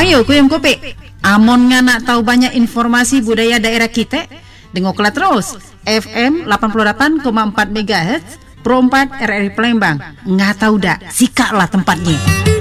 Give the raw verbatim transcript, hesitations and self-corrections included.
Mayo kuyang kopi. Amon ngana tahu banyak informasi budaya daerah kita, dengarlah terus F M delapan puluh delapan koma empat megahertz Pro empat R R I Palembang. Nggak tahu dah, sikaklah tempatnya.